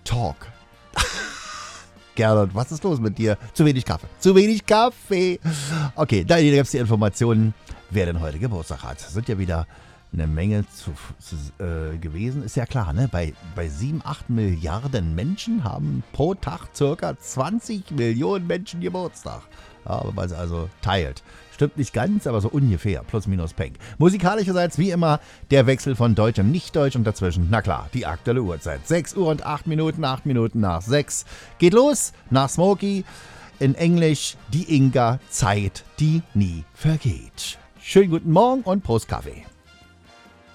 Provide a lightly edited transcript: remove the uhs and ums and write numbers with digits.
Talk. Gernot, was ist los mit dir? Zu wenig Kaffee. Zu wenig Kaffee. Okay, da gibt es die Informationen, wer denn heute Geburtstag hat. Das sind ja wieder eine Menge gewesen. Ist ja klar, ne? Bei 7, 8 Milliarden Menschen haben pro Tag circa 20 Millionen Menschen Geburtstag. Ja, wenn man es also teilt. Stimmt nicht ganz, aber so ungefähr. Plus, minus, Peng. Musikalischerseits wie immer der Wechsel von Deutsch und Nicht-Deutsch und dazwischen, na klar, die aktuelle Uhrzeit. 6 Uhr und 8 Minuten, 8 Minuten nach 6. Geht los nach Smokey. In Englisch die Inga, Zeit, die nie vergeht. Schönen guten Morgen und Prost Kaffee.